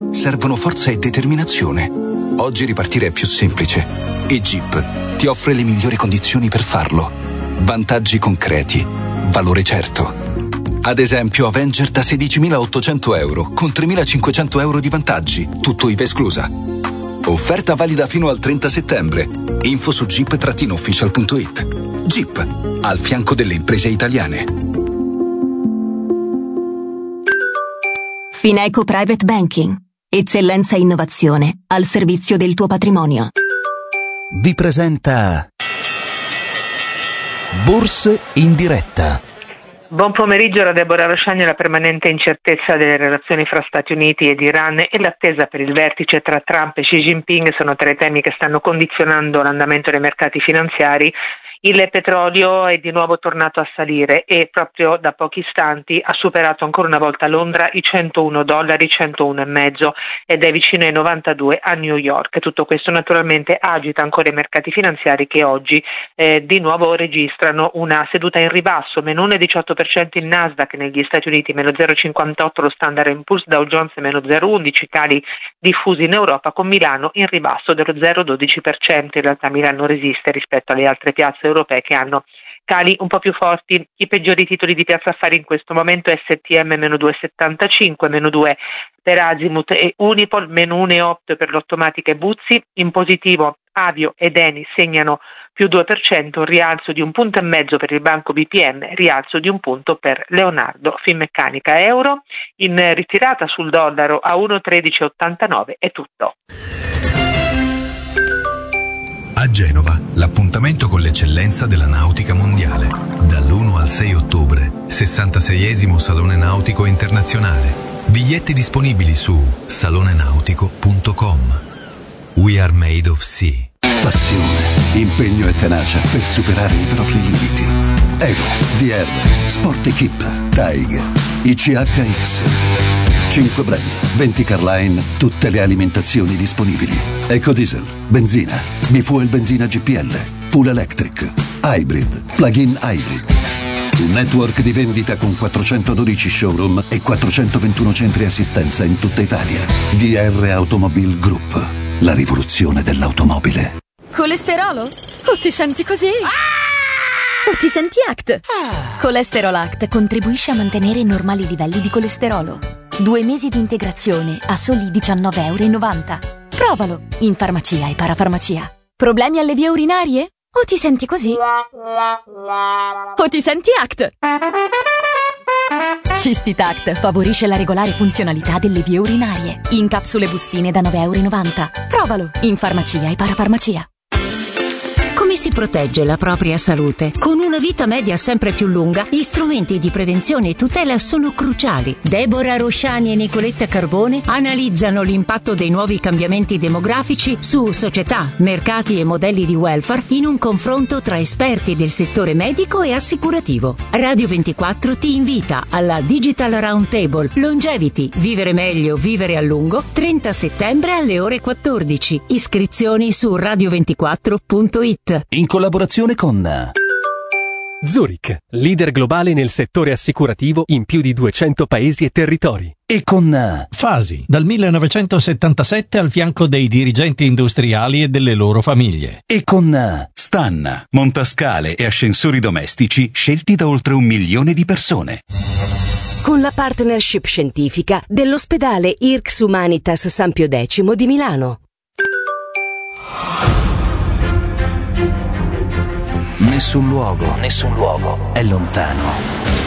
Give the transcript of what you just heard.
servono forza e determinazione. Oggi ripartire è più semplice e Jeep ti offre le migliori condizioni per farlo. Vantaggi concreti, valore certo. Ad esempio Avenger da 16.800 euro con 3.500 euro di vantaggi, tutto IVA esclusa. Offerta valida fino al 30 settembre. Info su jeep-official.it. Jeep, al fianco delle imprese italiane. Fineco Private Banking. Eccellenza e innovazione al servizio del tuo patrimonio. Vi presenta Borse in diretta. Buon pomeriggio da Deborah Rosciani. La permanente incertezza delle relazioni fra Stati Uniti ed Iran e l'attesa per il vertice tra Trump e Xi Jinping sono tre temi che stanno condizionando l'andamento dei mercati finanziari. Il petrolio è di nuovo tornato a salire e proprio da pochi istanti ha superato ancora una volta a Londra i $101, 101,5, ed è vicino ai 92 a New York. Tutto questo naturalmente agita ancora i mercati finanziari che oggi di nuovo registrano una seduta in ribasso, meno 1,18% il Nasdaq negli Stati Uniti, meno 0,58 lo Standard & Poor's, Dow Jones meno 0,11, cali diffusi in Europa con Milano in ribasso dello 0,12%. In realtà Milano resiste rispetto alle altre piazze europee che hanno cali un po' più forti. I peggiori titoli di piazza affari in questo momento: STM meno 2,75, meno 2 per Azimut e Unipol, meno 1,8 per Lottomatica e Buzzi. In positivo Avio ed Eni segnano più 2%, un rialzo di 1,5 punti per il banco BPM, rialzo di 1 punto per Leonardo. Finmeccanica Euro in ritirata sul dollaro a 1,1389. È tutto. A Genova, l'appuntamento con l'eccellenza della nautica mondiale. Dall'1 al 6 ottobre, 66esimo Salone Nautico Internazionale. Biglietti disponibili su salonenautico.com. We are made of sea. Passione, impegno e tenacia per superare i propri limiti. Evo, DR, Sport Equip, Tiger, ICHX. 5 brand, 20 Carline, tutte le alimentazioni disponibili. Ecodiesel, benzina, Bifuel benzina GPL, Full Electric, Hybrid, Plug-in Hybrid. Un network di vendita con 412 showroom e 421 centri assistenza in tutta Italia. DR Automobile Group, la rivoluzione dell'automobile. Colesterolo? O ti senti così? O ti senti ACT? Colesterol ACT contribuisce a mantenere normali livelli di colesterolo. 2 mesi di integrazione a soli €19,90. Provalo in farmacia e parafarmacia. Problemi alle vie urinarie? O ti senti così? O ti senti ACT? Cistitact favorisce la regolare funzionalità delle vie urinarie. In capsule bustine da €9,90. Provalo in farmacia e parafarmacia. Come si protegge la propria salute? Con una vita media sempre più lunga, gli strumenti di prevenzione e tutela sono cruciali. Deborah Rosciani e Nicoletta Carbone analizzano l'impatto dei nuovi cambiamenti demografici su società, mercati e modelli di welfare in un confronto tra esperti del settore medico e assicurativo. Radio 24 ti invita alla Digital Roundtable Longevity, vivere meglio, vivere a lungo, 30 settembre alle ore 14. Iscrizioni su radio24.it. In collaborazione con Zurich, leader globale nel settore assicurativo in più di 200 paesi e territori. E con Fasi, dal 1977 al fianco dei dirigenti industriali e delle loro famiglie. E con Stan, montascale e ascensori domestici scelti da oltre 1 milione di persone. Con la partnership scientifica dell'ospedale IRCS Humanitas San Pio X di Milano. Nessun luogo è lontano.